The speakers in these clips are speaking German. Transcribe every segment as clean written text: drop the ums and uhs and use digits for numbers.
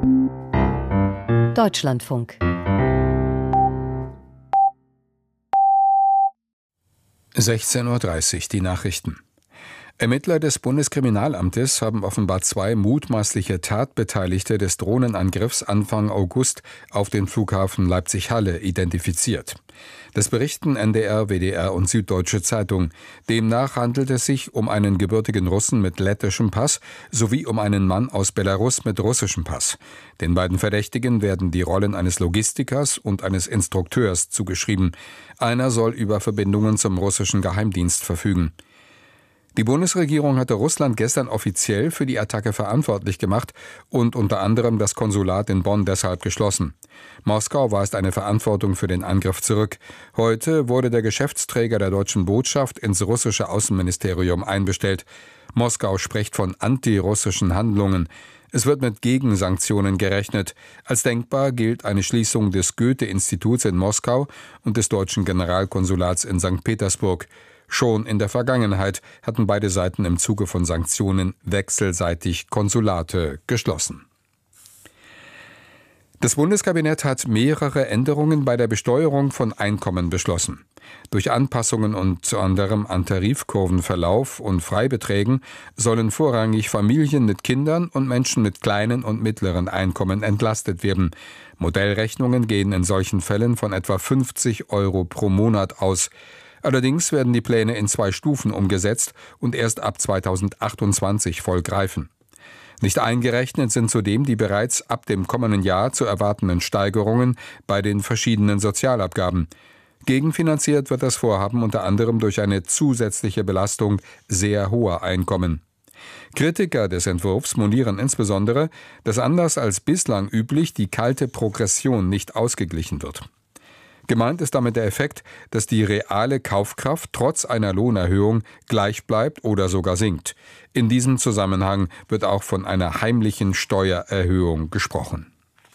Deutschlandfunk. 16:30 Uhr, die Nachrichten. Ermittler des Bundeskriminalamtes haben offenbar 2 mutmaßliche Tatbeteiligte des Drohnenangriffs Anfang August auf den Flughafen Leipzig-Halle identifiziert. Das berichten NDR, WDR und Süddeutsche Zeitung. Demnach handelt es sich um einen gebürtigen Russen mit lettischem Pass sowie um einen Mann aus Belarus mit russischem Pass. Den beiden Verdächtigen werden die Rollen eines Logistikers und eines Instrukteurs zugeschrieben. Einer soll über Verbindungen zum russischen Geheimdienst verfügen. Die Bundesregierung hatte Russland gestern offiziell für die Attacke verantwortlich gemacht und unter anderem das Konsulat in Bonn deshalb geschlossen. Moskau weist eine Verantwortung für den Angriff zurück. Heute wurde der Geschäftsträger der deutschen Botschaft ins russische Außenministerium einbestellt. Moskau spricht von antirussischen Handlungen. Es wird mit Gegensanktionen gerechnet. Als denkbar gilt eine Schließung des Goethe-Instituts in Moskau und des deutschen Generalkonsulats in St. Petersburg. Schon in der Vergangenheit hatten beide Seiten im Zuge von Sanktionen wechselseitig Konsulate geschlossen. Das Bundeskabinett hat mehrere Änderungen bei der Besteuerung von Einkommen beschlossen. Durch Anpassungen unter anderem an Tarifkurvenverlauf und Freibeträgen sollen vorrangig Familien mit Kindern und Menschen mit kleinen und mittleren Einkommen entlastet werden. Modellrechnungen gehen in solchen Fällen von etwa 50 € pro Monat aus. Allerdings werden die Pläne in 2 Stufen umgesetzt und erst ab 2028 voll greifen. Nicht eingerechnet sind zudem die bereits ab dem kommenden Jahr zu erwartenden Steigerungen bei den verschiedenen Sozialabgaben. Gegenfinanziert wird das Vorhaben unter anderem durch eine zusätzliche Belastung sehr hoher Einkommen. Kritiker des Entwurfs monieren insbesondere, dass anders als bislang üblich die kalte Progression nicht ausgeglichen wird. Gemeint ist damit der Effekt, dass die reale Kaufkraft trotz einer Lohnerhöhung gleich bleibt oder sogar sinkt. In diesem Zusammenhang wird auch von einer heimlichen Steuererhöhung gesprochen.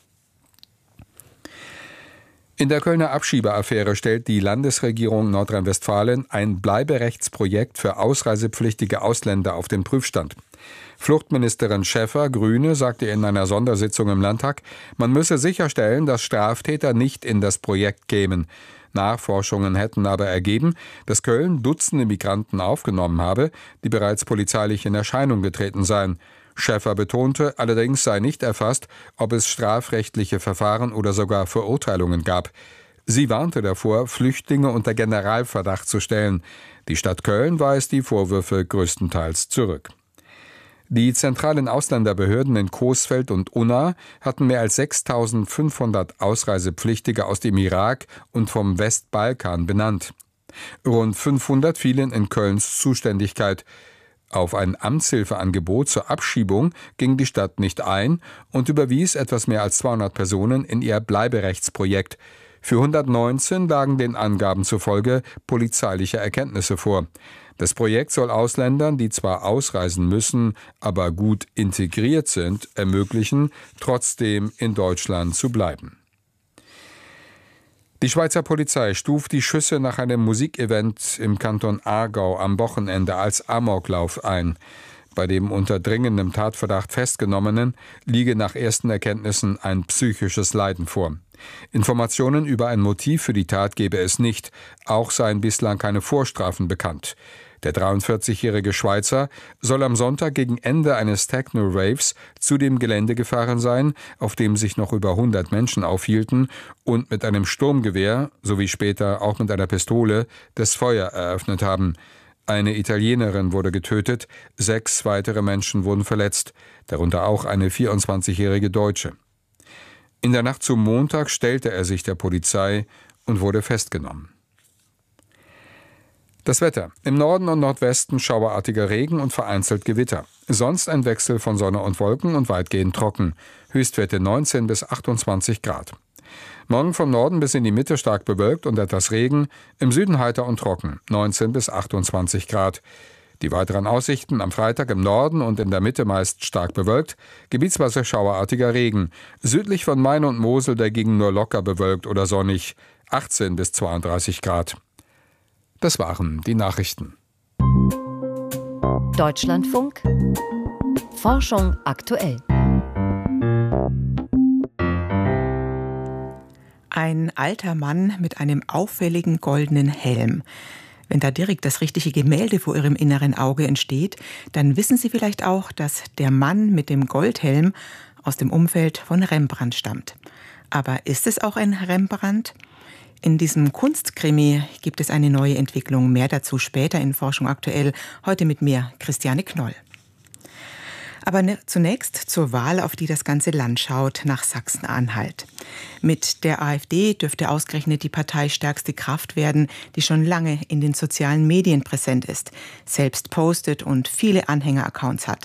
In der Kölner Abschiebeaffäre stellt die Landesregierung Nordrhein-Westfalen ein Bleiberechtsprojekt für ausreisepflichtige Ausländer auf den Prüfstand. Fluchtministerin Schäfer, Grüne, sagte in einer Sondersitzung im Landtag, man müsse sicherstellen, dass Straftäter nicht in das Projekt kämen. Nachforschungen hätten aber ergeben, dass Köln Dutzende Migranten aufgenommen habe, die bereits polizeilich in Erscheinung getreten seien. Schäfer betonte, allerdings sei nicht erfasst, ob es strafrechtliche Verfahren oder sogar Verurteilungen gab. Sie warnte davor, Flüchtlinge unter Generalverdacht zu stellen. Die Stadt Köln weist die Vorwürfe größtenteils zurück. Die zentralen Ausländerbehörden in Coesfeld und Unna hatten mehr als 6.500 Ausreisepflichtige aus dem Irak und vom Westbalkan benannt. Rund 500 fielen in Kölns Zuständigkeit. Auf ein Amtshilfeangebot zur Abschiebung ging die Stadt nicht ein und überwies etwas mehr als 200 Personen in ihr Bleiberechtsprojekt. Für 119 lagen den Angaben zufolge polizeiliche Erkenntnisse vor. Das Projekt soll Ausländern, die zwar ausreisen müssen, aber gut integriert sind, ermöglichen, trotzdem in Deutschland zu bleiben. Die Schweizer Polizei stuft die Schüsse nach einem Musikevent im Kanton Aargau am Wochenende als Amoklauf ein. Bei dem unter dringendem Tatverdacht Festgenommenen liege nach ersten Erkenntnissen ein psychisches Leiden vor. Informationen über ein Motiv für die Tat gebe es nicht, auch seien bislang keine Vorstrafen bekannt. Der 43-jährige Schweizer soll am Sonntag gegen Ende eines Techno-Raves zu dem Gelände gefahren sein, auf dem sich noch über 100 Menschen aufhielten, und mit einem Sturmgewehr sowie später auch mit einer Pistole das Feuer eröffnet haben. Eine Italienerin wurde getötet, 6 weitere Menschen wurden verletzt, darunter auch eine 24-jährige Deutsche. In der Nacht zum Montag stellte er sich der Polizei und wurde festgenommen. Das Wetter. Im Norden und Nordwesten schauerartiger Regen und vereinzelt Gewitter. Sonst ein Wechsel von Sonne und Wolken und weitgehend trocken. Höchstwerte 19 bis 28 Grad. Morgen vom Norden bis in die Mitte stark bewölkt und etwas Regen. Im Süden heiter und trocken. 19 bis 28 Grad. Die weiteren Aussichten am Freitag im Norden und in der Mitte meist stark bewölkt. Gebietsweise schauerartiger Regen. Südlich von Main und Mosel dagegen nur locker bewölkt oder sonnig. 18 bis 32 Grad. Das waren die Nachrichten. Deutschlandfunk. Forschung aktuell. Ein alter Mann mit einem auffälligen goldenen Helm. Wenn da direkt das richtige Gemälde vor Ihrem inneren Auge entsteht, dann wissen Sie vielleicht auch, dass der Mann mit dem Goldhelm aus dem Umfeld von Rembrandt stammt. Aber ist es auch ein Rembrandt? In diesem Kunstkrimi gibt es eine neue Entwicklung. Mehr dazu später in Forschung aktuell. Heute mit mir, Christiane Knoll. Aber zunächst zur Wahl, auf die das ganze Land schaut, nach Sachsen-Anhalt. Mit der AfD dürfte ausgerechnet die parteistärkste Kraft werden, die schon lange in den sozialen Medien präsent ist, selbst postet und viele Anhängeraccounts hat.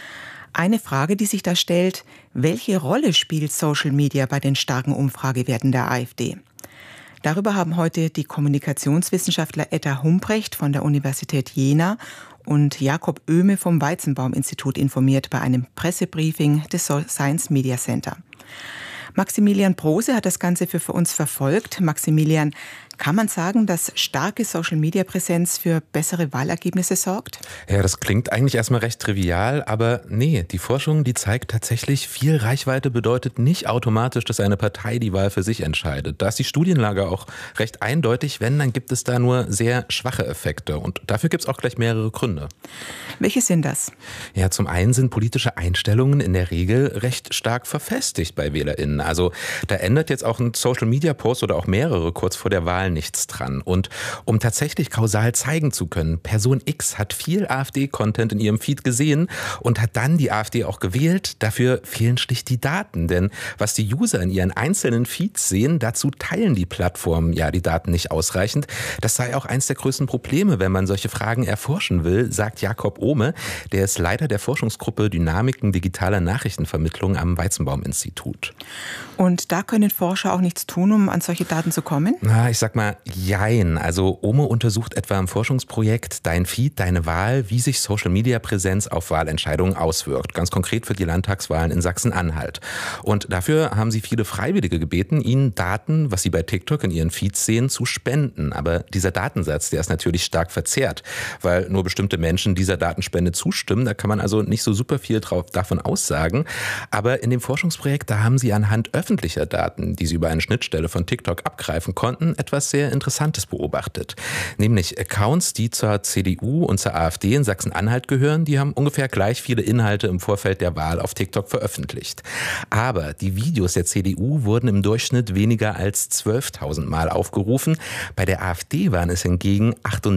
Eine Frage, die sich da stellt: Welche Rolle spielt Social Media bei den starken Umfragewerten der AfD? Darüber haben heute die Kommunikationswissenschaftler Edda Humprecht von der Universität Jena und Jakob Oehme vom Weizenbaum-Institut informiert bei einem Pressebriefing des Science Media Center. Maximilian Brose hat das Ganze für uns verfolgt. Maximilian, kann man sagen, dass starke Social-Media-Präsenz für bessere Wahlergebnisse sorgt? Ja, das klingt eigentlich erstmal recht trivial, aber nee, die Forschung, die zeigt tatsächlich, viel Reichweite bedeutet nicht automatisch, dass eine Partei die Wahl für sich entscheidet. Da ist die Studienlage auch recht eindeutig, wenn, dann gibt es da nur sehr schwache Effekte und dafür gibt es auch gleich mehrere Gründe. Welche sind das? Ja, zum einen sind politische Einstellungen in der Regel recht stark verfestigt bei WählerInnen. Also da ändert jetzt auch ein Social-Media-Post oder auch mehrere kurz vor der Wahl nichts dran. Und um tatsächlich kausal zeigen zu können, Person X hat viel AfD-Content in ihrem Feed gesehen und hat dann die AfD auch gewählt, dafür fehlen schlicht die Daten. Denn was die User in ihren einzelnen Feeds sehen, dazu teilen die Plattformen ja die Daten nicht ausreichend. Das sei auch eins der größten Probleme, wenn man solche Fragen erforschen will, sagt Jakob Oehme. Der ist Leiter der Forschungsgruppe Dynamiken digitaler Nachrichtenvermittlung am Weizenbaum-Institut. Und da können Forscher auch nichts tun, um an solche Daten zu kommen? Na, ich sag mal, jein. Also Oehme untersucht etwa im Forschungsprojekt Dein Feed, deine Wahl, wie sich Social-Media-Präsenz auf Wahlentscheidungen auswirkt. Ganz konkret für die Landtagswahlen in Sachsen-Anhalt. Und dafür haben sie viele Freiwillige gebeten, ihnen Daten, was sie bei TikTok in ihren Feeds sehen, zu spenden. Aber dieser Datensatz, der ist natürlich stark verzerrt, weil nur bestimmte Menschen dieser Datenspende zustimmen. Da kann man also nicht so super viel davon aussagen. Aber in dem Forschungsprojekt, da haben sie anhand öffentlicher Daten, die sie über eine Schnittstelle von TikTok abgreifen konnten, etwas sehr Interessantes beobachtet. Nämlich Accounts, die zur CDU und zur AfD in Sachsen-Anhalt gehören, die haben ungefähr gleich viele Inhalte im Vorfeld der Wahl auf TikTok veröffentlicht. Aber die Videos der CDU wurden im Durchschnitt weniger als 12.000 Mal aufgerufen. Bei der AfD waren es hingegen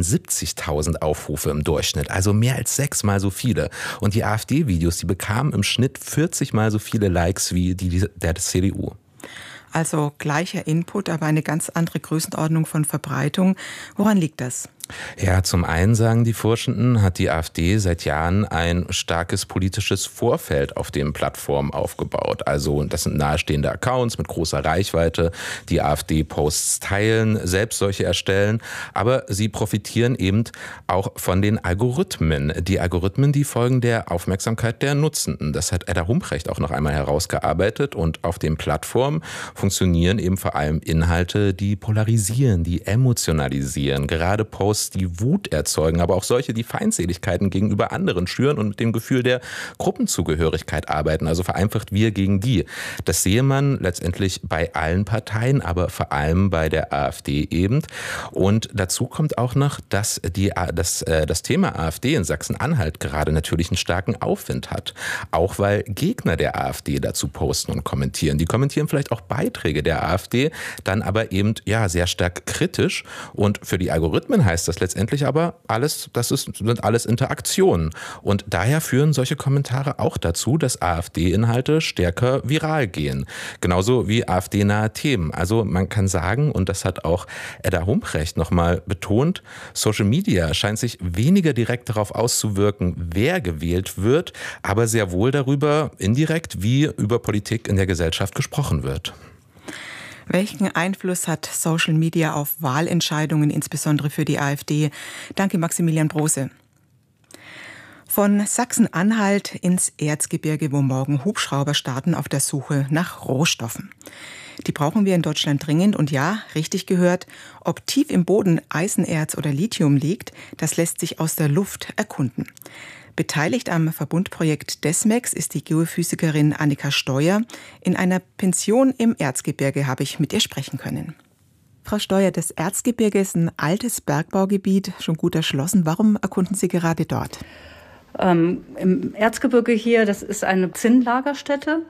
78.000 Aufrufe im Durchschnitt, also mehr als 6-mal so viele. Und die AfD-Videos, die bekamen im Schnitt 40-mal so viele Likes wie die der CDU. Also gleicher Input, aber eine ganz andere Größenordnung von Verbreitung. Woran liegt das? Ja, zum einen sagen die Forschenden, hat die AfD seit Jahren ein starkes politisches Vorfeld auf den Plattformen aufgebaut. Also das sind nahestehende Accounts mit großer Reichweite, die AfD-Posts teilen, selbst solche erstellen. Aber sie profitieren eben auch von den Algorithmen. Die Algorithmen, die folgen der Aufmerksamkeit der Nutzenden. Das hat Edda Humprecht auch noch einmal herausgearbeitet. Und auf den Plattformen funktionieren eben vor allem Inhalte, die polarisieren, die emotionalisieren. Gerade Posts, die Wut erzeugen, aber auch solche, die Feindseligkeiten gegenüber anderen schüren und mit dem Gefühl der Gruppenzugehörigkeit arbeiten, also vereinfacht wir gegen die. Das sehe man letztendlich bei allen Parteien, aber vor allem bei der AfD eben. Und dazu kommt auch noch, dass das Thema AfD in Sachsen-Anhalt gerade natürlich einen starken Aufwind hat. Auch weil Gegner der AfD dazu posten und kommentieren. Die kommentieren vielleicht auch Beiträge der AfD, dann aber eben ja sehr stark kritisch. Und für die Algorithmen heißt das letztendlich aber sind alles Interaktionen. Und daher führen solche Kommentare auch dazu, dass AfD-Inhalte stärker viral gehen. Genauso wie AfD-nahe Themen. Also man kann sagen, und das hat auch Edda Humprecht nochmal betont, Social Media scheint sich weniger direkt darauf auszuwirken, wer gewählt wird, aber sehr wohl darüber indirekt, wie über Politik in der Gesellschaft gesprochen wird. Welchen Einfluss hat Social Media auf Wahlentscheidungen, insbesondere für die AfD? Danke, Maximilian Brose. Von Sachsen-Anhalt ins Erzgebirge, wo morgen Hubschrauber starten auf der Suche nach Rohstoffen. Die brauchen wir in Deutschland dringend und ja, richtig gehört, ob tief im Boden Eisenerz oder Lithium liegt, das lässt sich aus der Luft erkunden. Beteiligt am Verbundprojekt DESMEX ist die Geophysikerin Annika Steuer. In einer Pension im Erzgebirge habe ich mit ihr sprechen können. Frau Steuer, das Erzgebirge ist ein altes Bergbaugebiet, schon gut erschlossen. Warum erkunden Sie gerade dort? Im Erzgebirge hier, das ist eine Zinnlagerstätte.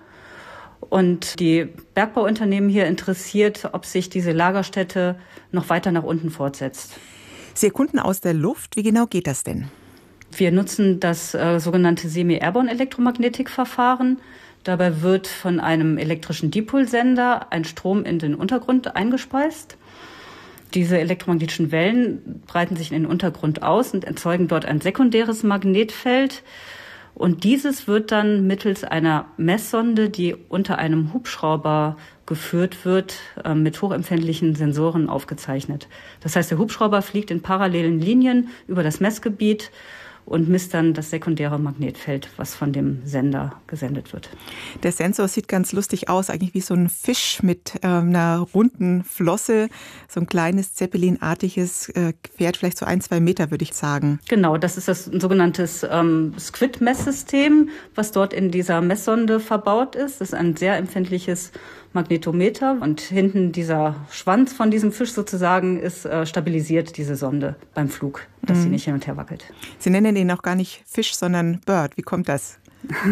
Und die Bergbauunternehmen hier interessiert, ob sich diese Lagerstätte noch weiter nach unten fortsetzt. Sie erkunden aus der Luft. Wie genau geht das denn? Wir nutzen das sogenannte Semi-Airborne-Elektromagnetikverfahren. Dabei wird von einem elektrischen Dipolsender ein Strom in den Untergrund eingespeist. Diese elektromagnetischen Wellen breiten sich in den Untergrund aus und erzeugen dort ein sekundäres Magnetfeld. Und dieses wird dann mittels einer Messsonde, die unter einem Hubschrauber geführt wird, mit hochempfindlichen Sensoren aufgezeichnet. Das heißt, der Hubschrauber fliegt in parallelen Linien über das Messgebiet und misst dann das sekundäre Magnetfeld, was von dem Sender gesendet wird. Der Sensor sieht ganz lustig aus, eigentlich wie so ein Fisch mit einer runden Flosse, so ein kleines Zeppelin-artiges Gefährt, vielleicht so 1-2 Meter, würde ich sagen. Genau, das ist ein sogenanntes Squid-Messsystem, was dort in dieser Messsonde verbaut ist. Das ist ein sehr empfindliches Magnetometer und hinten dieser Schwanz von diesem Fisch sozusagen ist stabilisiert, diese Sonde beim Flug, dass sie nicht hin und her wackelt. Sie nennen den auch gar nicht Fisch, sondern Bird. Wie kommt das?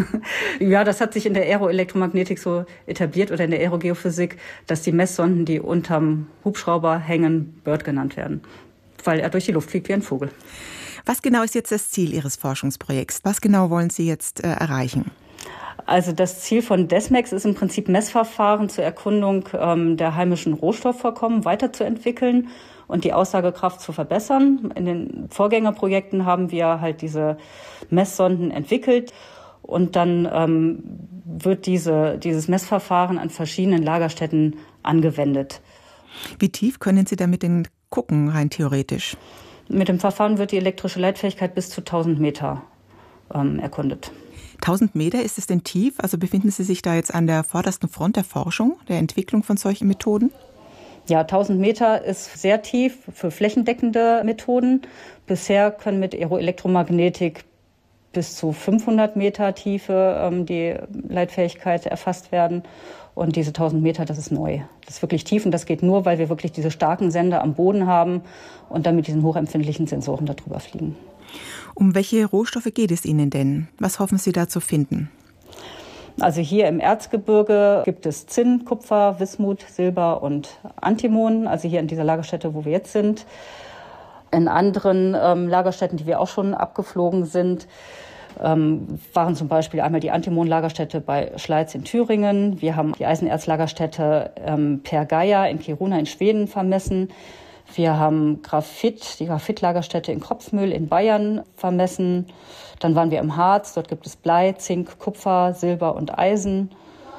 Ja, das hat sich in der Aeroelektromagnetik so etabliert oder in der Aerogeophysik, dass die Messsonden, die unterm Hubschrauber hängen, Bird genannt werden, weil er durch die Luft fliegt wie ein Vogel. Was genau ist jetzt das Ziel Ihres Forschungsprojekts? Was genau wollen Sie jetzt erreichen? Also das Ziel von DESMEX ist im Prinzip Messverfahren zur Erkundung der heimischen Rohstoffvorkommen weiterzuentwickeln und die Aussagekraft zu verbessern. In den Vorgängerprojekten haben wir halt diese Messsonden entwickelt und dann wird dieses Messverfahren an verschiedenen Lagerstätten angewendet. Wie tief können Sie damit denn gucken, rein theoretisch? Mit dem Verfahren wird die elektrische Leitfähigkeit bis zu 1000 Meter erkundet. 1000 Meter, ist es denn tief? Also befinden Sie sich da jetzt an der vordersten Front der Forschung, der Entwicklung von solchen Methoden? Ja, 1000 Meter ist sehr tief für flächendeckende Methoden. Bisher können mit Aeroelektromagnetik bis zu 500 Meter Tiefe die Leitfähigkeit erfasst werden. Und diese 1000 Meter, das ist neu. Das ist wirklich tief und das geht nur, weil wir wirklich diese starken Sender am Boden haben und dann mit diesen hochempfindlichen Sensoren darüber fliegen. Um welche Rohstoffe geht es Ihnen denn? Was hoffen Sie da zu finden? Also hier im Erzgebirge gibt es Zinn, Kupfer, Wismut, Silber und Antimon. Also hier in dieser Lagerstätte, wo wir jetzt sind. In anderen Lagerstätten, die wir auch schon abgeflogen sind, waren zum Beispiel einmal die Antimon-Lagerstätte bei Schleiz in Thüringen. Wir haben die Eisenerz-Lagerstätte Per Gaia in Kiruna in Schweden vermessen. Wir haben die Graphit-Lagerstätte in Kropfmühl in Bayern vermessen. Dann waren wir im Harz, dort gibt es Blei, Zink, Kupfer, Silber und Eisen.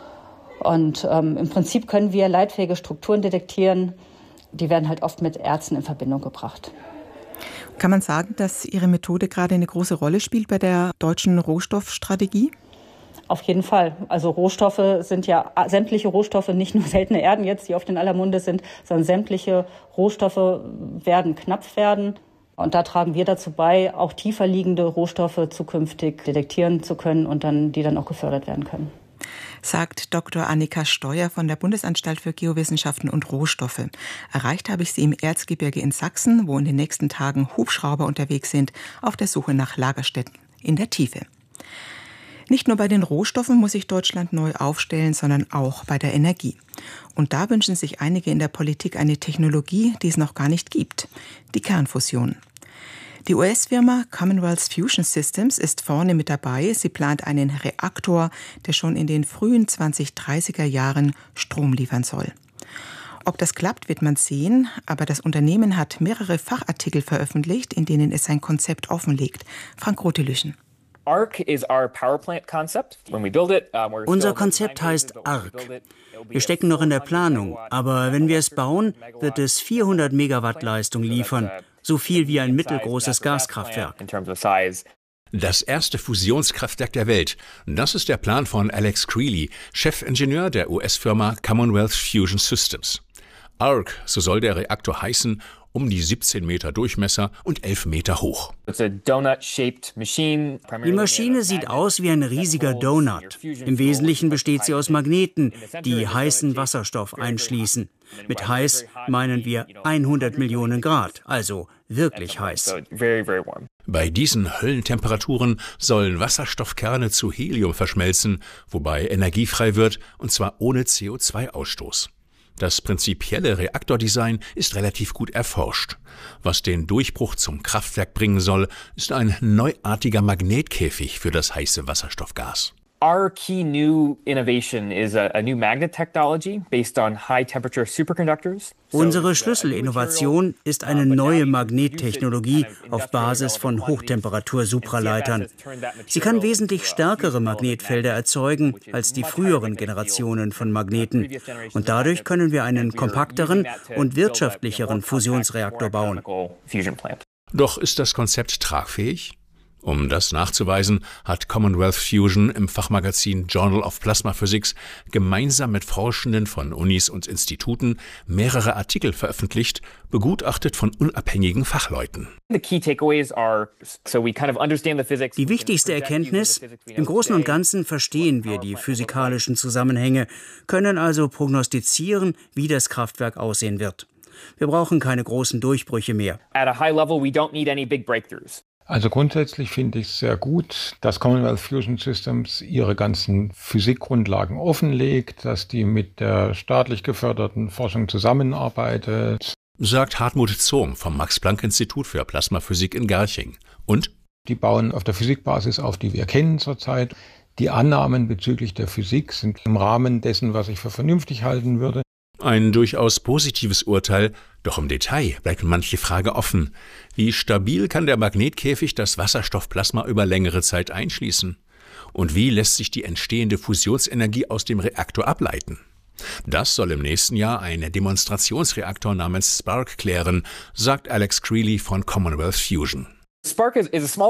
Und im Prinzip können wir leitfähige Strukturen detektieren. Die werden halt oft mit Erzen in Verbindung gebracht. Kann man sagen, dass Ihre Methode gerade eine große Rolle spielt bei der deutschen Rohstoffstrategie? Auf jeden Fall. Also Rohstoffe sind ja sämtliche Rohstoffe, nicht nur seltene Erden jetzt, die oft in aller Munde sind, sondern sämtliche Rohstoffe werden knapp werden. Und da tragen wir dazu bei, auch tiefer liegende Rohstoffe zukünftig detektieren zu können und die dann auch gefördert werden können. Sagt Dr. Annika Steuer von der Bundesanstalt für Geowissenschaften und Rohstoffe. Erreicht habe ich sie im Erzgebirge in Sachsen, wo in den nächsten Tagen Hubschrauber unterwegs sind, auf der Suche nach Lagerstätten in der Tiefe. Nicht nur bei den Rohstoffen muss sich Deutschland neu aufstellen, sondern auch bei der Energie. Und da wünschen sich einige in der Politik eine Technologie, die es noch gar nicht gibt: die Kernfusion. Die US-Firma Commonwealth Fusion Systems ist vorne mit dabei. Sie plant einen Reaktor, der schon in den frühen 2030er Jahren Strom liefern soll. Ob das klappt, wird man sehen, aber das Unternehmen hat mehrere Fachartikel veröffentlicht, in denen es sein Konzept offenlegt. Frank Rotelüschen. Unser Konzept heißt ARC. Wir stecken noch in der Planung, aber wenn wir es bauen, wird es 400 Megawatt Leistung liefern, so viel wie ein mittelgroßes Gaskraftwerk. Das erste Fusionskraftwerk der Welt. Das ist der Plan von Alex Creeley, Chefingenieur der US-Firma Commonwealth Fusion Systems. ARC, so soll der Reaktor heißen, um die 17 Meter Durchmesser und 11 Meter hoch. Die Maschine sieht aus wie ein riesiger Donut. Im Wesentlichen besteht sie aus Magneten, die heißen Wasserstoff einschließen. Mit heiß meinen wir 100 Millionen Grad, also wirklich heiß. Bei diesen Höllentemperaturen sollen Wasserstoffkerne zu Helium verschmelzen, wobei Energie frei wird, und zwar ohne CO2-Ausstoß. Das prinzipielle Reaktordesign ist relativ gut erforscht. Was den Durchbruch zum Kraftwerk bringen soll, ist ein neuartiger Magnetkäfig für das heiße Wasserstoffgas. Our key new innovation is a new magnet technology based on high-temperature superconductors. Unsere Schlüsselinnovation ist eine neue Magnettechnologie auf Basis von Hochtemperatur-Supraleitern. Sie kann wesentlich stärkere Magnetfelder erzeugen als die früheren Generationen von Magneten. Und dadurch können wir einen kompakteren und wirtschaftlicheren Fusionsreaktor bauen. Doch ist das Konzept tragfähig? Um das nachzuweisen, hat Commonwealth Fusion im Fachmagazin Journal of Plasma Physics gemeinsam mit Forschenden von Unis und Instituten mehrere Artikel veröffentlicht, begutachtet von unabhängigen Fachleuten. Die wichtigste Erkenntnis: Im Großen und Ganzen verstehen wir die physikalischen Zusammenhänge, können also prognostizieren, wie das Kraftwerk aussehen wird. Wir brauchen keine großen Durchbrüche mehr. Also grundsätzlich finde ich es sehr gut, dass Commonwealth Fusion Systems ihre ganzen Physikgrundlagen offenlegt, dass die mit der staatlich geförderten Forschung zusammenarbeitet. Sagt Hartmut Zohm vom Max-Planck-Institut für Plasmaphysik in Garching. Und? Die bauen auf der Physikbasis auf, die wir kennen zurzeit. Die Annahmen bezüglich der Physik sind im Rahmen dessen, was ich für vernünftig halten würde. Ein durchaus positives Urteil, doch im Detail bleibt manche Frage offen. Wie stabil kann der Magnetkäfig das Wasserstoffplasma über längere Zeit einschließen? Und wie lässt sich die entstehende Fusionsenergie aus dem Reaktor ableiten? Das soll im nächsten Jahr ein Demonstrationsreaktor namens Spark klären, sagt Alex Creeley von Commonwealth Fusion. Spark ist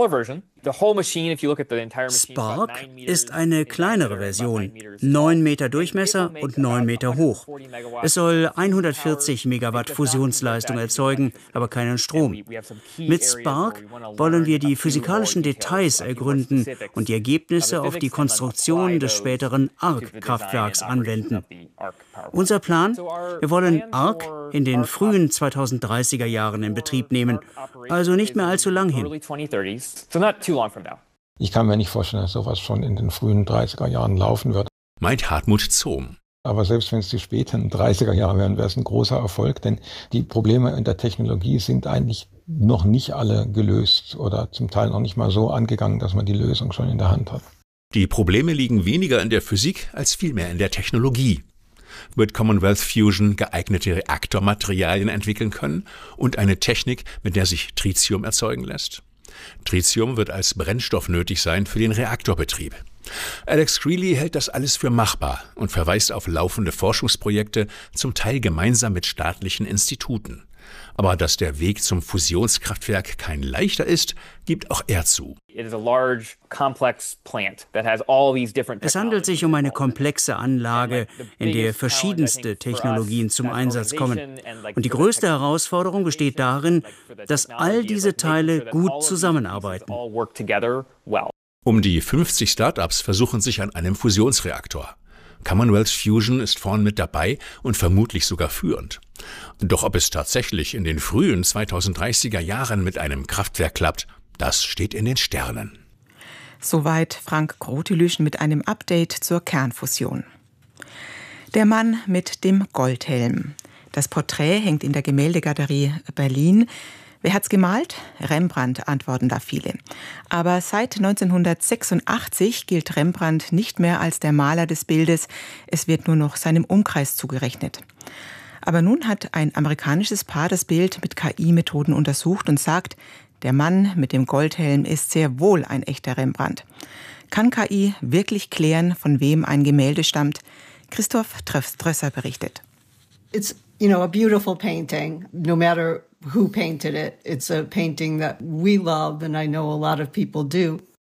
eine kleinere Version, 9 Meter Durchmesser und 9 Meter hoch. Es soll 140 Megawatt Fusionsleistung erzeugen, aber keinen Strom. Mit Spark wollen wir die physikalischen Details ergründen und die Ergebnisse auf die Konstruktion des späteren ARC-Kraftwerks anwenden. Unser Plan? Wir wollen ARC in den frühen 2030er Jahren in Betrieb nehmen, also nicht mehr allzu lang hin. Ich kann mir nicht vorstellen, dass sowas schon in den frühen 30er Jahren laufen wird. Meint Hartmut Zohm. Aber selbst wenn es die späten 30er Jahre wären, wäre es ein großer Erfolg, denn die Probleme in der Technologie sind eigentlich noch nicht alle gelöst oder zum Teil noch nicht mal so angegangen, dass man die Lösung schon in der Hand hat. Die Probleme liegen weniger in der Physik als vielmehr in der Technologie. Wird Commonwealth Fusion geeignete Reaktormaterialien entwickeln können und eine Technik, mit der sich Tritium erzeugen lässt? Tritium wird als Brennstoff nötig sein für den Reaktorbetrieb. Alex Creeley hält das alles für machbar und verweist auf laufende Forschungsprojekte, zum Teil gemeinsam mit staatlichen Instituten. Aber dass der Weg zum Fusionskraftwerk kein leichter ist, gibt auch er zu. Es handelt sich um eine komplexe Anlage, in der verschiedenste Technologien zum Einsatz kommen. Und die größte Herausforderung besteht darin, dass all diese Teile gut zusammenarbeiten. Um die 50 Startups versuchen sich an einem Fusionsreaktor. Commonwealth Fusion ist vorn mit dabei und vermutlich sogar führend. Doch ob es tatsächlich in den frühen 2030er Jahren mit einem Kraftwerk klappt, das steht in den Sternen. Soweit Frank Grotelüsch mit einem Update zur Kernfusion. Der Mann mit dem Goldhelm. Das Porträt hängt in der Gemäldegalerie Berlin. Wer hat's gemalt? Rembrandt, antworten da viele. Aber seit 1986 gilt Rembrandt nicht mehr als der Maler des Bildes. Es wird nur noch seinem Umkreis zugerechnet. Aber nun hat ein amerikanisches Paar das Bild mit KI-Methoden untersucht und sagt, der Mann mit dem Goldhelm ist sehr wohl ein echter Rembrandt. Kann KI wirklich klären, von wem ein Gemälde stammt? Christoph Trösser berichtet. It's, a beautiful painting, no matter who painted it. It's a painting that we love and I know a lot of people do.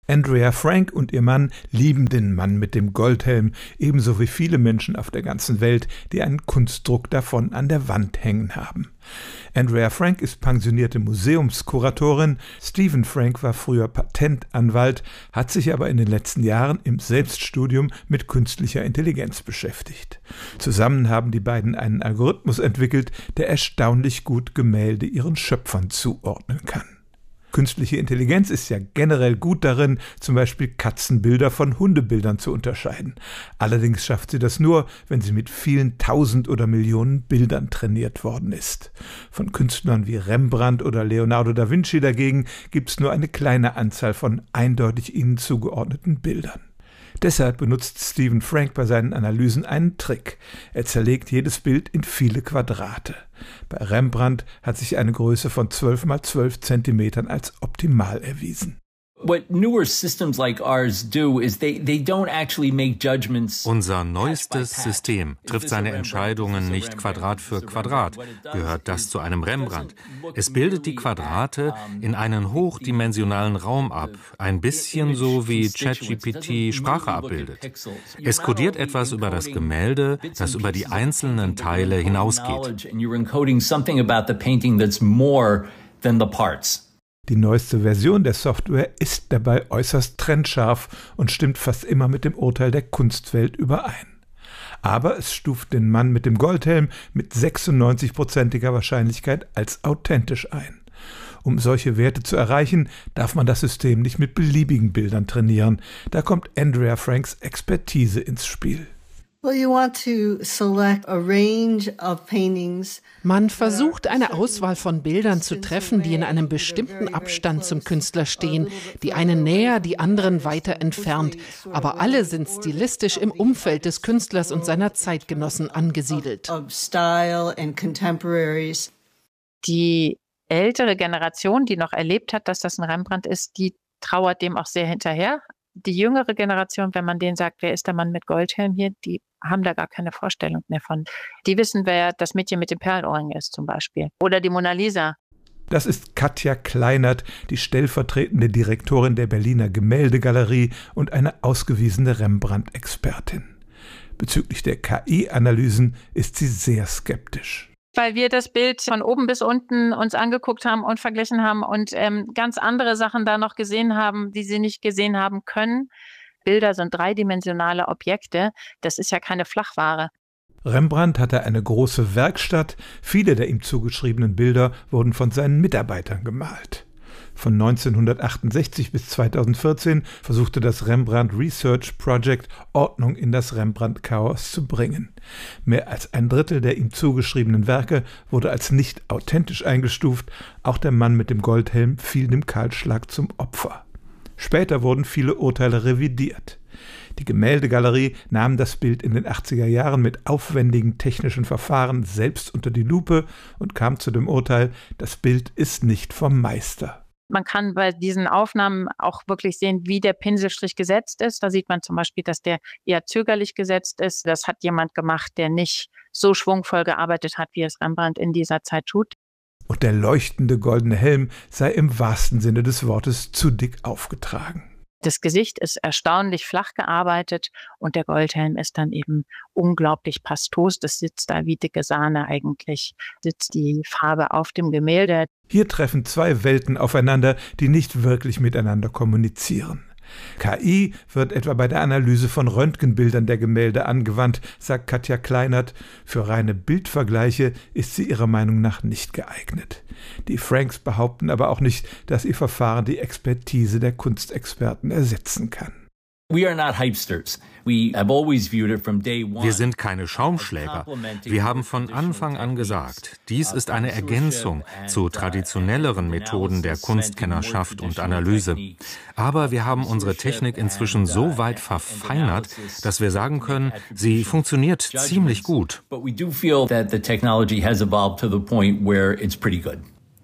Andrea Frank und ihr Mann lieben den Mann mit dem Goldhelm, ebenso wie viele Menschen auf der ganzen Welt, die einen Kunstdruck davon an der Wand hängen haben. Andrea Frank ist pensionierte Museumskuratorin, Stephen Frank war früher Patentanwalt, hat sich aber in den letzten Jahren im Selbststudium mit künstlicher Intelligenz beschäftigt. Zusammen haben die beiden einen Algorithmus entwickelt, der erstaunlich gut Gemälde ihren Schöpfern zuordnen kann. Künstliche Intelligenz ist ja generell gut darin, zum Beispiel Katzenbilder von Hundebildern zu unterscheiden. Allerdings schafft sie das nur, wenn sie mit vielen Tausend oder Millionen Bildern trainiert worden ist. Von Künstlern wie Rembrandt oder Leonardo da Vinci dagegen gibt es nur eine kleine Anzahl von eindeutig ihnen zugeordneten Bildern. Deshalb benutzt Stephen Frank bei seinen Analysen einen Trick. Er zerlegt jedes Bild in viele Quadrate. Bei Rembrandt hat sich eine Größe von 12 mal 12 Zentimetern als optimal erwiesen. Unser neuestes System trifft seine Entscheidungen nicht Quadrat für Quadrat. Gehört das zu einem Rembrandt? Es bildet die Quadrate in einen hochdimensionalen Raum ab, ein bisschen so wie ChatGPT Sprache abbildet. Es kodiert etwas über das Gemälde, das über die einzelnen Teile hinausgeht. Die neueste Version der Software ist dabei äußerst trennscharf und stimmt fast immer mit dem Urteil der Kunstwelt überein. Aber es stuft den Mann mit dem Goldhelm mit 96%iger Wahrscheinlichkeit als authentisch ein. Um solche Werte zu erreichen, darf man das System nicht mit beliebigen Bildern trainieren. Da kommt Andrea Franks Expertise ins Spiel. Man versucht, eine Auswahl von Bildern zu treffen, die in einem bestimmten Abstand zum Künstler stehen, die einen näher, die anderen weiter entfernt, aber alle sind stilistisch im Umfeld des Künstlers und seiner Zeitgenossen angesiedelt. Die ältere Generation, die noch erlebt hat, dass das ein Rembrandt ist, die trauert dem auch sehr hinterher. Die jüngere Generation, wenn man denen sagt, wer ist der Mann mit Goldhelm hier, die haben da gar keine Vorstellung mehr von. Die wissen, wer das Mädchen mit dem Perlenohrring ist zum Beispiel. Oder die Mona Lisa. Das ist Katja Kleinert, die stellvertretende Direktorin der Berliner Gemäldegalerie und eine ausgewiesene Rembrandt-Expertin. Bezüglich der KI-Analysen ist sie sehr skeptisch. Weil wir das Bild von oben bis unten uns angeguckt haben und verglichen haben und ganz andere Sachen da noch gesehen haben, die sie nicht gesehen haben können. Bilder sind dreidimensionale Objekte. Das ist ja keine Flachware. Rembrandt hatte eine große Werkstatt. Viele der ihm zugeschriebenen Bilder wurden von seinen Mitarbeitern gemalt. Von 1968 bis 2014 versuchte das Rembrandt Research Project Ordnung in das Rembrandt-Chaos zu bringen. Mehr als ein Drittel der ihm zugeschriebenen Werke wurde als nicht authentisch eingestuft. Auch der Mann mit dem Goldhelm fiel dem Kahlschlag zum Opfer. Später wurden viele Urteile revidiert. Die Gemäldegalerie nahm das Bild in den 80er Jahren mit aufwendigen technischen Verfahren selbst unter die Lupe und kam zu dem Urteil, das Bild ist nicht vom Meister. Man kann bei diesen Aufnahmen auch wirklich sehen, wie der Pinselstrich gesetzt ist. Da sieht man zum Beispiel, dass der eher zögerlich gesetzt ist. Das hat jemand gemacht, der nicht so schwungvoll gearbeitet hat, wie es Rembrandt in dieser Zeit tut. Und der leuchtende goldene Helm sei im wahrsten Sinne des Wortes zu dick aufgetragen. Das Gesicht ist erstaunlich flach gearbeitet und der Goldhelm ist dann eben unglaublich pastos. Das sitzt da wie dicke Sahne eigentlich, sitzt die Farbe auf dem Gemälde. Hier treffen zwei Welten aufeinander, die nicht wirklich miteinander kommunizieren. KI wird etwa bei der Analyse von Röntgenbildern der Gemälde angewandt, sagt Katja Kleinert. Für reine Bildvergleiche ist sie ihrer Meinung nach nicht geeignet. Die Franks behaupten aber auch nicht, dass ihr Verfahren die Expertise der Kunstexperten ersetzen kann. Wir sind keine Schaumschläger. Wir haben von Anfang an gesagt, dies ist eine Ergänzung zu traditionelleren Methoden der Kunstkennerschaft und Analyse. Aber wir haben unsere Technik inzwischen so weit verfeinert, dass wir sagen können, sie funktioniert ziemlich gut.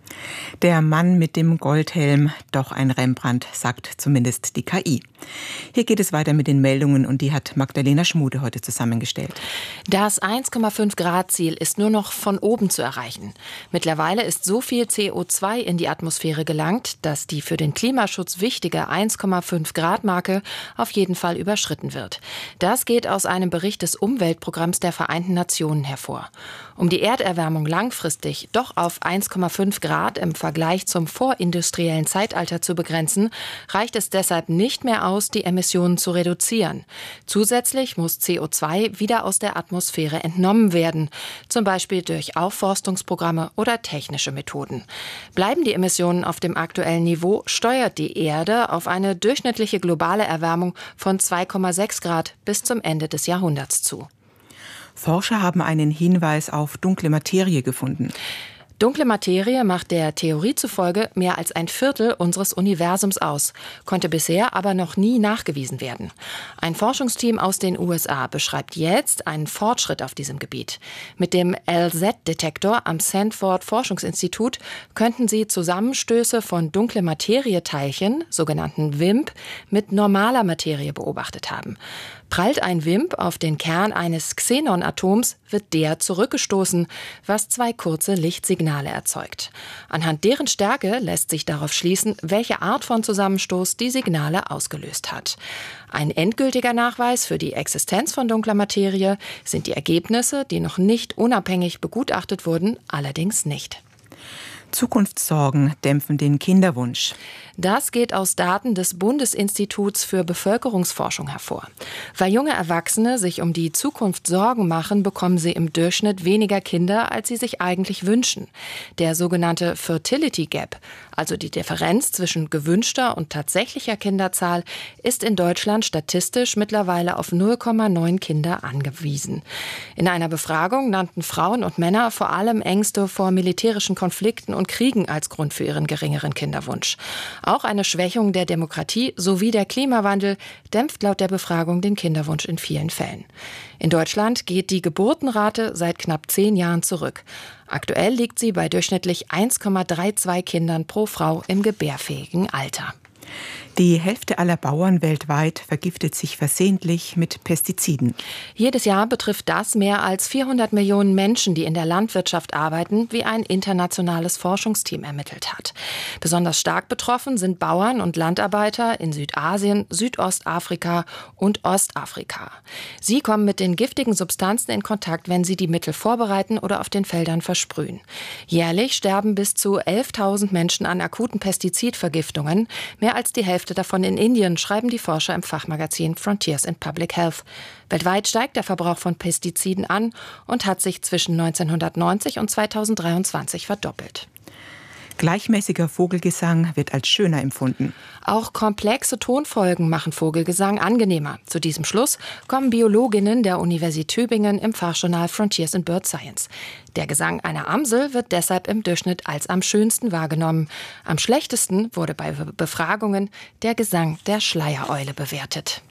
Der Mann mit dem Goldhelm, doch ein Rembrandt, sagt zumindest die KI. Hier geht es weiter mit den Meldungen und die hat Magdalena Schmude heute zusammengestellt. Das 1,5-Grad-Ziel ist nur noch von oben zu erreichen. Mittlerweile ist so viel CO2 in die Atmosphäre gelangt, dass die für den Klimaschutz wichtige 1,5-Grad-Marke auf jeden Fall überschritten wird. Das geht aus einem Bericht des Umweltprogramms der Vereinten Nationen hervor. Um die Erderwärmung langfristig doch auf 1,5 Grad im Vergleich zum vorindustriellen Zeitalter zu begrenzen, reicht es deshalb nicht mehr aus, die Emissionen zu reduzieren. Zusätzlich muss CO2 wieder aus der Atmosphäre entnommen werden, zum Beispiel durch Aufforstungsprogramme oder technische Methoden. Bleiben die Emissionen auf dem aktuellen Niveau, steuert die Erde auf eine durchschnittliche globale Erwärmung von 2,6 Grad bis zum Ende des Jahrhunderts zu. Forscher haben einen Hinweis auf dunkle Materie gefunden. Dunkle Materie macht der Theorie zufolge mehr als ein Viertel unseres Universums aus, konnte bisher aber noch nie nachgewiesen werden. Ein Forschungsteam aus den USA beschreibt jetzt einen Fortschritt auf diesem Gebiet. Mit dem LZ-Detektor am Sanford Forschungsinstitut könnten sie Zusammenstöße von dunkle Materieteilchen, sogenannten WIMP, mit normaler Materie beobachtet haben. Prallt ein WIMP auf den Kern eines Xenon-Atoms, wird der zurückgestoßen, was 2 kurze Lichtsignale erzeugt. Anhand deren Stärke lässt sich darauf schließen, welche Art von Zusammenstoß die Signale ausgelöst hat. Ein endgültiger Nachweis für die Existenz von dunkler Materie sind die Ergebnisse, die noch nicht unabhängig begutachtet wurden, allerdings nicht. Zukunftssorgen dämpfen den Kinderwunsch. Das geht aus Daten des Bundesinstituts für Bevölkerungsforschung hervor. Weil junge Erwachsene sich um die Zukunft Sorgen machen, bekommen sie im Durchschnitt weniger Kinder, als sie sich eigentlich wünschen. Der sogenannte Fertility Gap, also die Differenz zwischen gewünschter und tatsächlicher Kinderzahl, ist in Deutschland statistisch mittlerweile auf 0,9 Kinder angewiesen. In einer Befragung nannten Frauen und Männer vor allem Ängste vor militärischen Konflikten und Kriegen als Grund für ihren geringeren Kinderwunsch. Auch eine Schwächung der Demokratie sowie der Klimawandel dämpft laut der Befragung den Kinderwunsch in vielen Fällen. In Deutschland geht die Geburtenrate seit knapp 10 Jahren zurück. Aktuell liegt sie bei durchschnittlich 1,32 Kindern pro Frau im gebärfähigen Alter. Die Hälfte aller Bauern weltweit vergiftet sich versehentlich mit Pestiziden. Jedes Jahr betrifft das mehr als 400 Millionen Menschen, die in der Landwirtschaft arbeiten, wie ein internationales Forschungsteam ermittelt hat. Besonders stark betroffen sind Bauern und Landarbeiter in Südasien, Südostafrika und Ostafrika. Sie kommen mit den giftigen Substanzen in Kontakt, wenn sie die Mittel vorbereiten oder auf den Feldern versprühen. Jährlich sterben bis zu 11.000 Menschen an akuten Pestizidvergiftungen. Mehr als die Hälfte davon in Indien, schreiben die Forscher im Fachmagazin Frontiers in Public Health. Weltweit steigt der Verbrauch von Pestiziden an und hat sich zwischen 1990 und 2023 verdoppelt. Gleichmäßiger Vogelgesang wird als schöner empfunden. Auch komplexe Tonfolgen machen Vogelgesang angenehmer. Zu diesem Schluss kommen Biologinnen der Universität Tübingen im Fachjournal Frontiers in Bird Science. Der Gesang einer Amsel wird deshalb im Durchschnitt als am schönsten wahrgenommen. Am schlechtesten wurde bei Befragungen der Gesang der Schleiereule bewertet.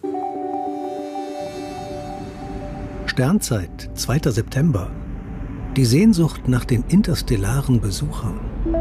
Sternzeit, 2. September. Die Sehnsucht nach den interstellaren Besuchern.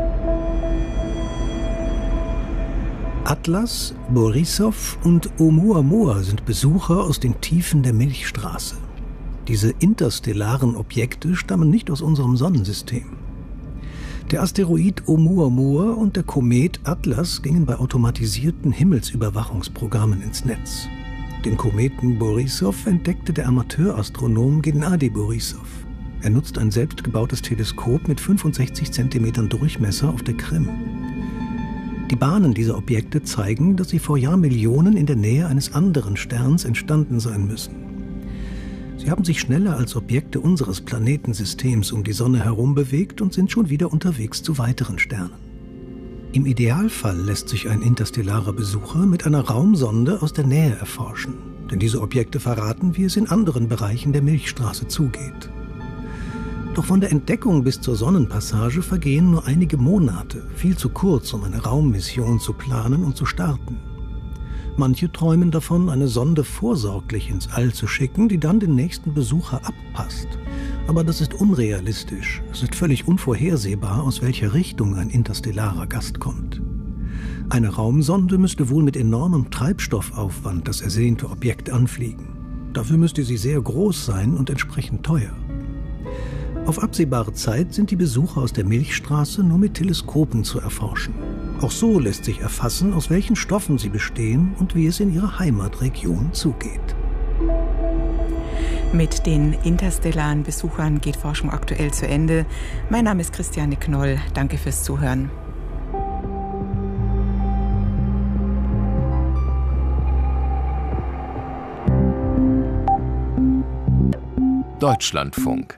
Atlas, Borisov und Oumuamua sind Besucher aus den Tiefen der Milchstraße. Diese interstellaren Objekte stammen nicht aus unserem Sonnensystem. Der Asteroid Oumuamua und der Komet Atlas gingen bei automatisierten Himmelsüberwachungsprogrammen ins Netz. Den Kometen Borisov entdeckte der Amateurastronom Gennady Borisov. Er nutzt ein selbstgebautes Teleskop mit 65 cm Durchmesser auf der Krim. Die Bahnen dieser Objekte zeigen, dass sie vor Jahrmillionen in der Nähe eines anderen Sterns entstanden sein müssen. Sie haben sich schneller als Objekte unseres Planetensystems um die Sonne herum bewegt und sind schon wieder unterwegs zu weiteren Sternen. Im Idealfall lässt sich ein interstellarer Besucher mit einer Raumsonde aus der Nähe erforschen, denn diese Objekte verraten, wie es in anderen Bereichen der Milchstraße zugeht. Doch von der Entdeckung bis zur Sonnenpassage vergehen nur einige Monate, viel zu kurz, um eine Raummission zu planen und zu starten. Manche träumen davon, eine Sonde vorsorglich ins All zu schicken, die dann den nächsten Besucher abpasst Aber das ist unrealistisch. Es ist völlig unvorhersehbar, aus welcher Richtung ein interstellarer Gast kommt. Eine Raumsonde müsste wohl mit enormem Treibstoffaufwand das ersehnte Objekt anfliegen. Dafür müsste sie sehr groß sein und entsprechend teuer. Auf absehbare Zeit sind die Besucher aus der Milchstraße nur mit Teleskopen zu erforschen. Auch so lässt sich erfassen, aus welchen Stoffen sie bestehen und wie es in ihrer Heimatregion zugeht. Mit den interstellaren Besuchern geht Forschung aktuell zu Ende. Mein Name ist Christiane Knoll. Danke fürs Zuhören. Deutschlandfunk.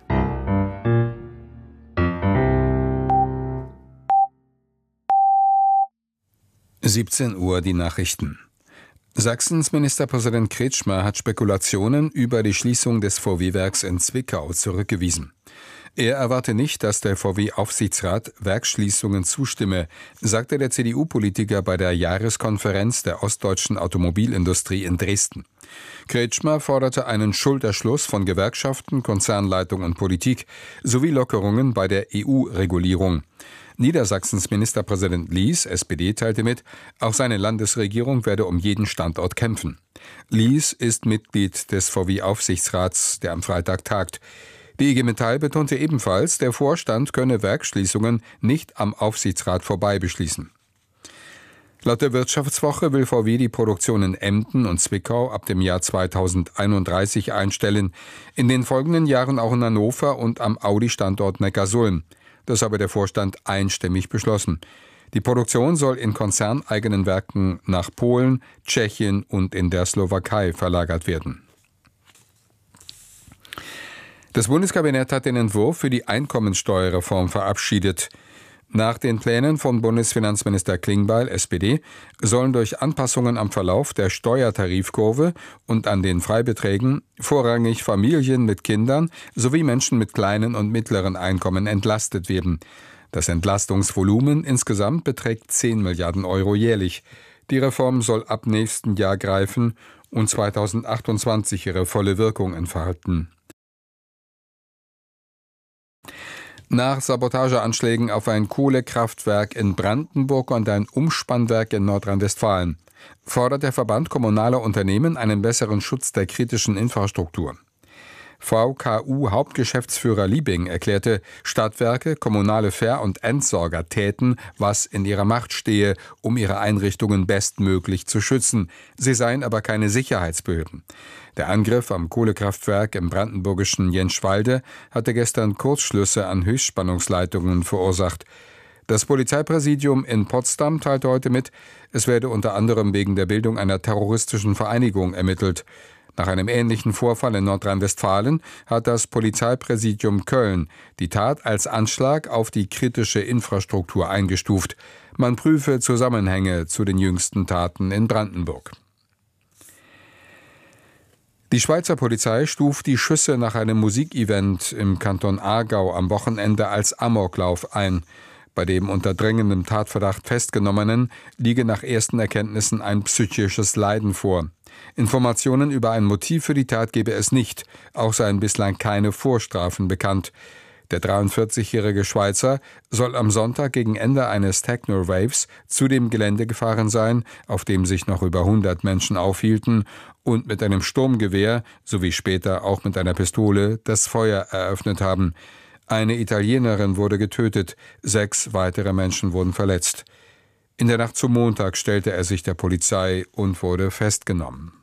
Uhr die Nachrichten. Sachsens Ministerpräsident Kretschmer hat Spekulationen über die Schließung des VW-Werks in Zwickau zurückgewiesen. Er erwarte nicht, dass der VW-Aufsichtsrat Werksschließungen zustimme, sagte der CDU-Politiker bei der Jahreskonferenz der ostdeutschen Automobilindustrie in Dresden. Kretschmer forderte einen Schulterschluss von Gewerkschaften, Konzernleitung und Politik sowie Lockerungen bei der EU-Regulierung. Niedersachsens Ministerpräsident Lies, SPD, teilte mit, auch seine Landesregierung werde um jeden Standort kämpfen. Lies ist Mitglied des VW-Aufsichtsrats, der am Freitag tagt. Die IG Metall betonte ebenfalls, der Vorstand könne Werksschließungen nicht am Aufsichtsrat vorbei beschließen. Laut der Wirtschaftswoche will VW die Produktion in Emden und Zwickau ab dem Jahr 2031 einstellen, in den folgenden Jahren auch in Hannover und am Audi-Standort Neckarsulm. Das habe der Vorstand einstimmig beschlossen. Die Produktion soll in konzerneigenen Werken nach Polen, Tschechien und in der Slowakei verlagert werden. Das Bundeskabinett hat den Entwurf für die Einkommensteuerreform verabschiedet. Nach den Plänen von Bundesfinanzminister Klingbeil, SPD, sollen durch Anpassungen am Verlauf der Steuertarifkurve und an den Freibeträgen vorrangig Familien mit Kindern sowie Menschen mit kleinen und mittleren Einkommen entlastet werden. Das Entlastungsvolumen insgesamt beträgt 10 Milliarden Euro jährlich. Die Reform soll ab nächsten Jahr greifen und 2028 ihre volle Wirkung entfalten. Nach Sabotageanschlägen auf ein Kohlekraftwerk in Brandenburg und ein Umspannwerk in Nordrhein-Westfalen fordert der Verband kommunaler Unternehmen einen besseren Schutz der kritischen Infrastruktur. VKU-Hauptgeschäftsführer Liebing erklärte, Stadtwerke, kommunale Ver- und Entsorger täten, was in ihrer Macht stehe, um ihre Einrichtungen bestmöglich zu schützen. Sie seien aber keine Sicherheitsbehörden. Der Angriff am Kohlekraftwerk im brandenburgischen Jenschwalde hatte gestern Kurzschlüsse an Höchstspannungsleitungen verursacht. Das Polizeipräsidium in Potsdam teilte heute mit, es werde unter anderem wegen der Bildung einer terroristischen Vereinigung ermittelt. Nach einem ähnlichen Vorfall in Nordrhein-Westfalen hat das Polizeipräsidium Köln die Tat als Anschlag auf die kritische Infrastruktur eingestuft. Man prüfe Zusammenhänge zu den jüngsten Taten in Brandenburg. Die Schweizer Polizei stuft die Schüsse nach einem Musikevent im Kanton Aargau am Wochenende als Amoklauf ein. Bei dem unter dringendem Tatverdacht Festgenommenen liege nach ersten Erkenntnissen ein psychisches Leiden vor. Informationen über ein Motiv für die Tat gebe es nicht, auch seien bislang keine Vorstrafen bekannt. Der 43-jährige Schweizer soll am Sonntag gegen Ende eines Techno-Raves zu dem Gelände gefahren sein, auf dem sich noch über 100 Menschen aufhielten, und mit einem Sturmgewehr sowie später auch mit einer Pistole das Feuer eröffnet haben. Eine Italienerin wurde getötet, 6 weitere Menschen wurden verletzt. In der Nacht zum Montag stellte er sich der Polizei und wurde festgenommen.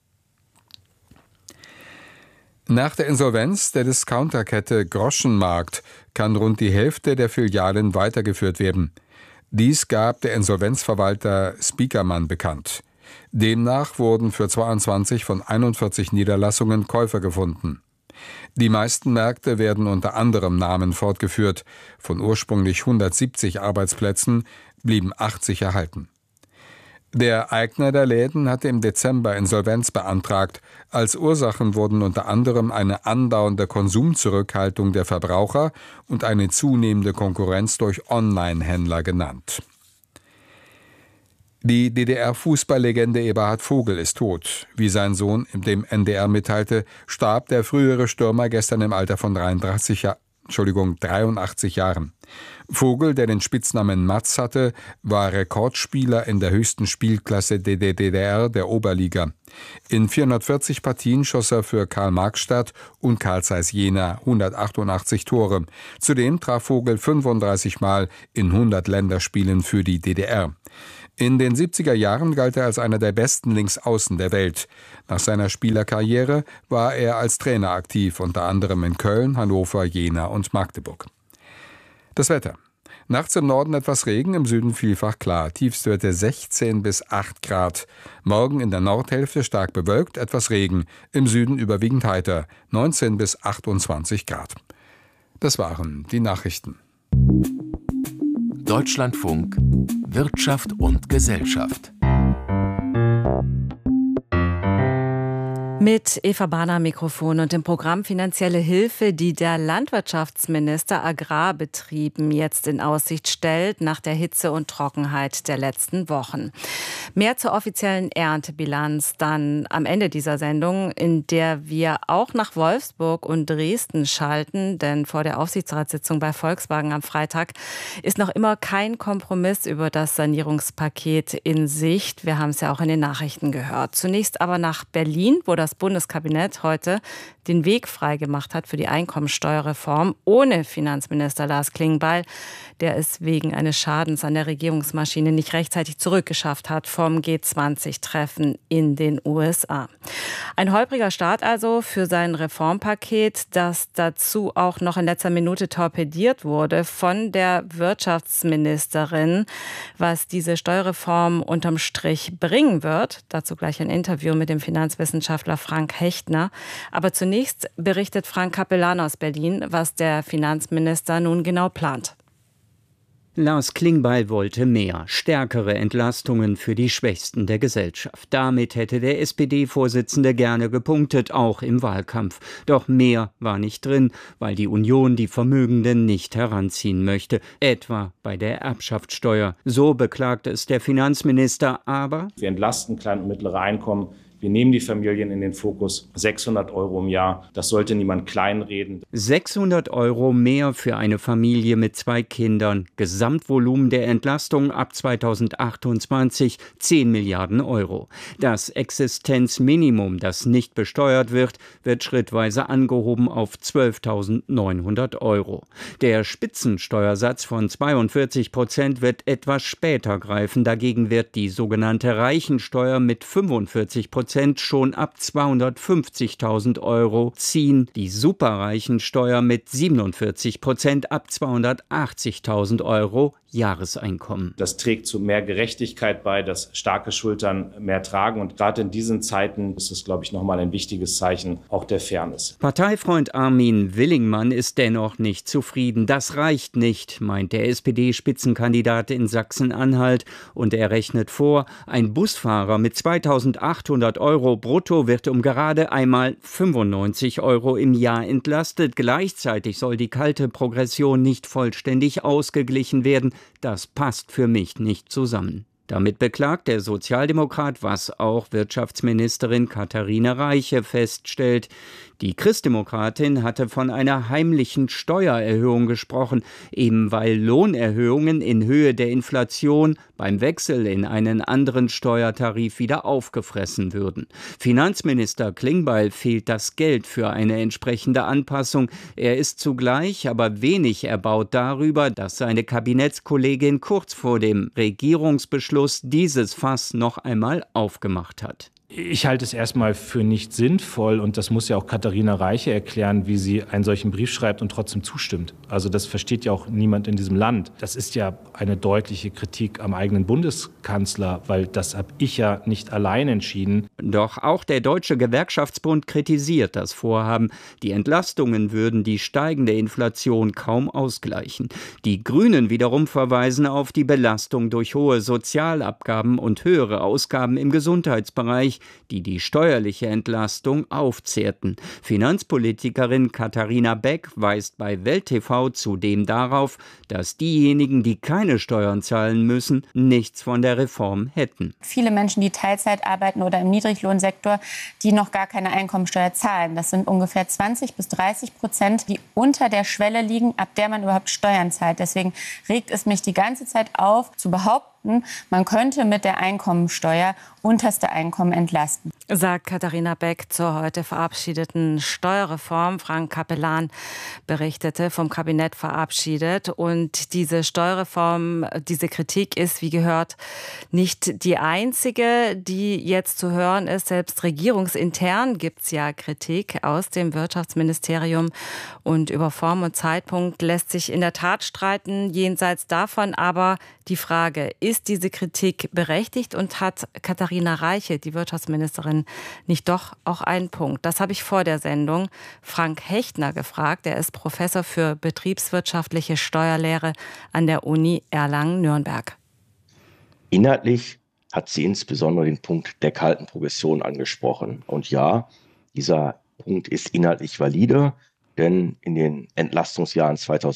Nach der Insolvenz der Discounterkette Groschenmarkt kann rund die Hälfte der Filialen weitergeführt werden. Dies gab der Insolvenzverwalter Spiekermann bekannt. Demnach wurden für 22 von 41 Niederlassungen Käufer gefunden. Die meisten Märkte werden unter anderem Namen fortgeführt. Von ursprünglich 170 Arbeitsplätzen blieben 80 erhalten. Der Eigner der Läden hatte im Dezember Insolvenz beantragt. Als Ursachen wurden unter anderem eine andauernde Konsumzurückhaltung der Verbraucher und eine zunehmende Konkurrenz durch Online-Händler genannt. Die DDR-Fußballlegende Eberhard Vogel ist tot. Wie sein Sohn dem NDR mitteilte, starb der frühere Stürmer gestern im Alter von 83 Jahren. Vogel, der den Spitznamen Matz hatte, war Rekordspieler in der höchsten Spielklasse der DDR, der Oberliga. In 440 Partien schoss er für Karl-Marx-Stadt und Carl Zeiss Jena 188 Tore. Zudem traf Vogel 35 Mal in 100 Länderspielen für die DDR. In den 70er Jahren galt er als einer der besten Linksaußen der Welt. Nach seiner Spielerkarriere war er als Trainer aktiv, unter anderem in Köln, Hannover, Jena und Magdeburg. Das Wetter. Nachts im Norden etwas Regen, im Süden vielfach klar. Tiefstwerte 16 bis 8 Grad. Morgen in der Nordhälfte stark bewölkt, etwas Regen. Im Süden überwiegend heiter, 19 bis 28 Grad. Das waren die Nachrichten. Deutschlandfunk Wirtschaft und Gesellschaft. Mit Eva Bahner am Mikrofon und im Programm finanzielle Hilfe, die der Landwirtschaftsminister Agrarbetrieben jetzt in Aussicht stellt nach der Hitze und Trockenheit der letzten Wochen. Mehr zur offiziellen Erntebilanz dann am Ende dieser Sendung, in der wir auch nach Wolfsburg und Dresden schalten, denn vor der Aufsichtsratssitzung bei Volkswagen am Freitag ist noch immer kein Kompromiss über das Sanierungspaket in Sicht. Wir haben es ja auch in den Nachrichten gehört. Zunächst aber nach Berlin, wo das Bundeskabinett heute den Weg freigemacht hat für die Einkommensteuerreform ohne Finanzminister Lars Klingbeil, der es wegen eines Schadens an der Regierungsmaschine nicht rechtzeitig zurückgeschafft hat vom G20-Treffen in den USA. Ein holpriger Start also für sein Reformpaket, das dazu auch noch in letzter Minute torpediert wurde von der Wirtschaftsministerin. Was diese Steuerreform unterm Strich bringen wird, dazu gleich ein Interview mit dem Finanzwissenschaftler Frank Hechtner. Aber zunächst berichtet Frank Capellan aus Berlin, was der Finanzminister nun genau plant. Lars Klingbeil wollte mehr, stärkere Entlastungen für die Schwächsten der Gesellschaft. Damit hätte der SPD-Vorsitzende gerne gepunktet, auch im Wahlkampf. Doch mehr war nicht drin, weil die Union die Vermögenden nicht heranziehen möchte, etwa bei der Erbschaftssteuer. So beklagte es der Finanzminister, aber wir entlasten kleine und mittlere Einkommen. Wir nehmen die Familien in den Fokus, 600 € im Jahr, das sollte niemand kleinreden. 600 € mehr für eine Familie mit 2 Kindern. Gesamtvolumen der Entlastung ab 2028 10 Milliarden €. Das Existenzminimum, das nicht besteuert wird schrittweise angehoben auf 12.900 €. Der Spitzensteuersatz von 42% wird etwas später greifen. Dagegen wird die sogenannte Reichensteuer mit 45% schon ab 250.000 € ziehen, die Superreichensteuer mit 47% ab 280.000 € Jahreseinkommen. Das trägt zu mehr Gerechtigkeit bei, dass starke Schultern mehr tragen. Und gerade in diesen Zeiten ist es, glaube ich, nochmal ein wichtiges Zeichen auch der Fairness. Parteifreund Armin Willingmann ist dennoch nicht zufrieden. Das reicht nicht, meint der SPD-Spitzenkandidat in Sachsen-Anhalt. Und er rechnet vor, ein Busfahrer mit 2.800 € brutto wird um gerade einmal 95 € im Jahr entlastet. Gleichzeitig soll die kalte Progression nicht vollständig ausgeglichen werden. Das passt für mich nicht zusammen. Damit beklagt der Sozialdemokrat, was auch Wirtschaftsministerin Katharina Reiche feststellt. Die Christdemokratin hatte von einer heimlichen Steuererhöhung gesprochen, eben weil Lohnerhöhungen in Höhe der Inflation beim Wechsel in einen anderen Steuertarif wieder aufgefressen würden. Finanzminister Klingbeil fehlt das Geld für eine entsprechende Anpassung. Er ist zugleich aber wenig erbaut darüber, dass seine Kabinettskollegin kurz vor dem Regierungsbeschluss dieses Fass noch einmal aufgemacht hat. Ich halte es erstmal für nicht sinnvoll und das muss ja auch Katharina Reiche erklären, wie sie einen solchen Brief schreibt und trotzdem zustimmt. Also das versteht ja auch niemand in diesem Land. Das ist ja eine deutliche Kritik am eigenen Bundeskanzler, weil das habe ich ja nicht allein entschieden. Doch auch der Deutsche Gewerkschaftsbund kritisiert das Vorhaben. Die Entlastungen würden die steigende Inflation kaum ausgleichen. Die Grünen wiederum verweisen auf die Belastung durch hohe Sozialabgaben und höhere Ausgaben im Gesundheitsbereich. die die steuerliche Entlastung aufzehrten. Finanzpolitikerin Katharina Beck weist bei Welt TV zudem darauf, dass diejenigen, die keine Steuern zahlen müssen, nichts von der Reform hätten. Viele Menschen, die Teilzeit arbeiten oder im Niedriglohnsektor, die noch gar keine Einkommensteuer zahlen. Das sind ungefähr 20-30%, die unter der Schwelle liegen, ab der man überhaupt Steuern zahlt. Deswegen regt es mich die ganze Zeit auf, zu behaupten, man könnte mit der Einkommensteuer unterste Einkommen entlasten. Sagt Katharina Beck zur heute verabschiedeten Steuerreform. Frank Capellan berichtete, vom Kabinett verabschiedet. Und diese Steuerreform, diese Kritik ist, wie gehört, nicht die einzige, die jetzt zu hören ist. Selbst regierungsintern gibt es ja Kritik aus dem Wirtschaftsministerium. Und über Form und Zeitpunkt lässt sich in der Tat streiten. Jenseits davon aber die Frage, ist diese Kritik berechtigt und hat Katharina Reiche, die Wirtschaftsministerin, nicht doch auch einen Punkt? Das habe ich vor der Sendung Frank Hechtner gefragt. Er ist Professor für betriebswirtschaftliche Steuerlehre an der Uni Erlangen-Nürnberg. Inhaltlich hat sie insbesondere den Punkt der kalten Progression angesprochen. Und ja, dieser Punkt ist inhaltlich valide, denn in den Entlastungsjahren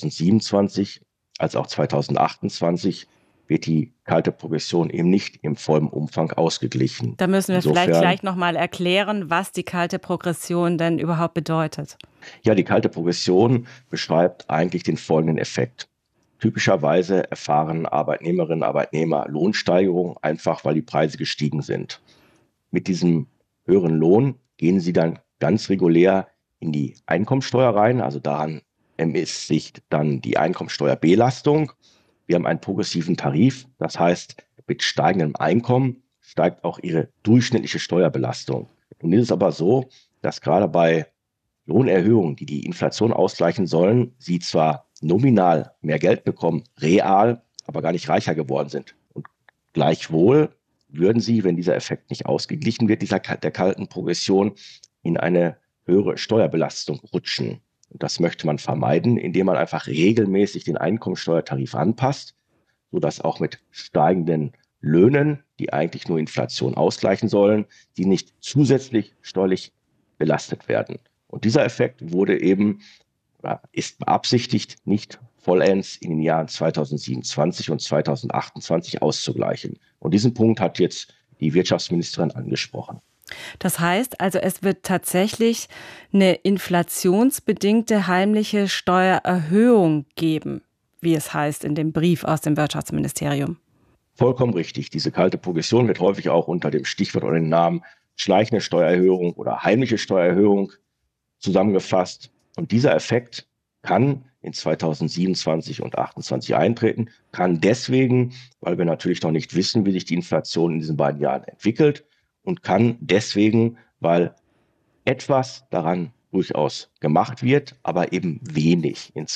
2027 als auch 2028 wird die kalte Progression eben nicht im vollen Umfang ausgeglichen. Da müssen wir vielleicht gleich noch mal erklären, was die kalte Progression denn überhaupt bedeutet. Ja, die kalte Progression beschreibt eigentlich den folgenden Effekt. Typischerweise erfahren Arbeitnehmerinnen und Arbeitnehmer Lohnsteigerung, einfach weil die Preise gestiegen sind. Mit diesem höheren Lohn gehen sie dann ganz regulär in die Einkommensteuer rein, also daran ermisst sich dann die Einkommensteuerbelastung. Wir haben einen progressiven Tarif, das heißt, mit steigendem Einkommen steigt auch ihre durchschnittliche Steuerbelastung. Nun ist es aber so, dass gerade bei Lohnerhöhungen, die die Inflation ausgleichen sollen, sie zwar nominal mehr Geld bekommen, real, aber gar nicht reicher geworden sind. Und gleichwohl würden sie, wenn dieser Effekt nicht ausgeglichen wird, der kalten Progression, in eine höhere Steuerbelastung rutschen. Und das möchte man vermeiden, indem man einfach regelmäßig den Einkommensteuertarif anpasst, sodass auch mit steigenden Löhnen, die eigentlich nur Inflation ausgleichen sollen, die nicht zusätzlich steuerlich belastet werden. Und dieser Effekt wurde eben, oder ist beabsichtigt, nicht vollends in den Jahren 2027 und 2028 auszugleichen. Und diesen Punkt hat jetzt die Wirtschaftsministerin angesprochen. Das heißt also, es wird tatsächlich eine inflationsbedingte heimliche Steuererhöhung geben, wie es heißt in dem Brief aus dem Wirtschaftsministerium. Vollkommen richtig. Diese kalte Progression wird häufig auch unter dem Stichwort oder dem Namen schleichende Steuererhöhung oder heimliche Steuererhöhung zusammengefasst. Und dieser Effekt kann in 2027 und 2028 eintreten, kann deswegen, weil wir natürlich noch nicht wissen, wie sich die Inflation in diesen beiden Jahren entwickelt, und kann deswegen, weil etwas daran durchaus gemacht wird, aber eben wenig. In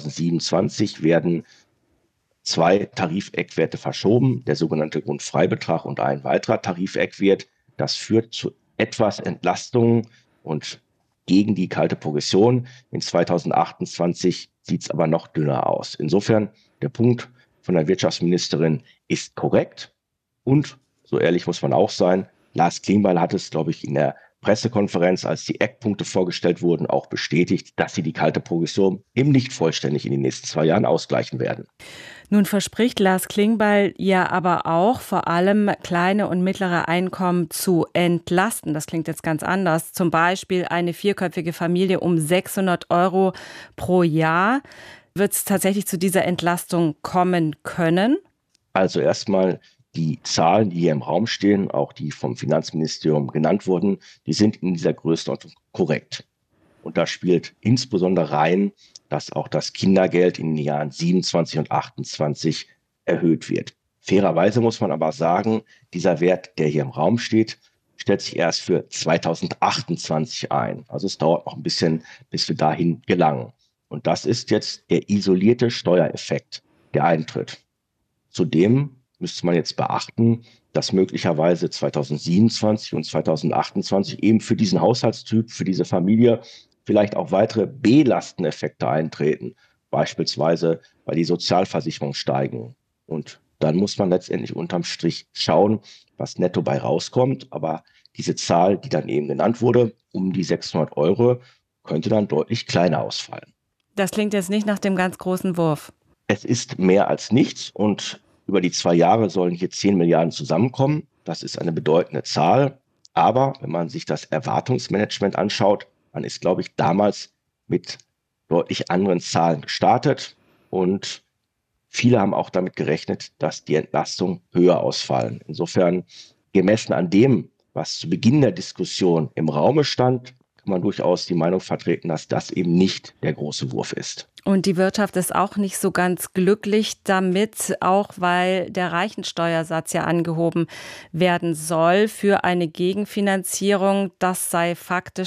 2027 werden 2 Tarifeckwerte verschoben, der sogenannte Grundfreibetrag und ein weiterer Tarifeckwert. Das führt zu etwas Entlastung und gegen die kalte Progression. In 2028 sieht es aber noch dünner aus. Insofern, der Punkt von der Wirtschaftsministerin ist korrekt. Und, so ehrlich muss man auch sein, Lars Klingbeil hat es, glaube ich, in der Pressekonferenz, als die Eckpunkte vorgestellt wurden, auch bestätigt, dass sie die kalte Progression eben nicht vollständig in den nächsten 2 Jahren ausgleichen werden. Nun verspricht Lars Klingbeil ja aber auch, vor allem kleine und mittlere Einkommen zu entlasten. Das klingt jetzt ganz anders. Zum Beispiel eine 4-köpfige Familie um 600 € pro Jahr. Wird es tatsächlich zu dieser Entlastung kommen können? Also erstmal die Zahlen, die hier im Raum stehen, auch die vom Finanzministerium genannt wurden, die sind in dieser Größenordnung korrekt. Und da spielt insbesondere rein, dass auch das Kindergeld in den Jahren 27 und 28 erhöht wird. Fairerweise muss man aber sagen, dieser Wert, der hier im Raum steht, stellt sich erst für 2028 ein. Also es dauert noch ein bisschen, bis wir dahin gelangen. Und das ist jetzt der isolierte Steuereffekt, der eintritt. Zudem müsste man jetzt beachten, dass möglicherweise 2027 und 2028 eben für diesen Haushaltstyp, für diese Familie vielleicht auch weitere Belasteneffekte eintreten, beispielsweise weil die Sozialversicherungen steigen. Und dann muss man letztendlich unterm Strich schauen, was netto bei rauskommt. Aber Diese Zahl, die dann eben genannt wurde, um die 600 €, könnte dann deutlich kleiner ausfallen. Das klingt jetzt nicht nach dem ganz großen Wurf. Es ist mehr als nichts und über die 2 Jahre sollen hier 10 Milliarden zusammenkommen. Das ist eine bedeutende Zahl. Aber wenn man sich das Erwartungsmanagement anschaut, man ist, glaube ich, damals mit deutlich anderen Zahlen gestartet und viele haben auch damit gerechnet, dass die Entlastungen höher ausfallen. Insofern, gemessen an dem, was zu Beginn der Diskussion im Raume stand, kann man durchaus die Meinung vertreten, dass das eben nicht der große Wurf ist. Und die Wirtschaft ist auch nicht so ganz glücklich damit, auch weil der Reichensteuersatz ja angehoben werden soll für eine Gegenfinanzierung. Das sei faktisch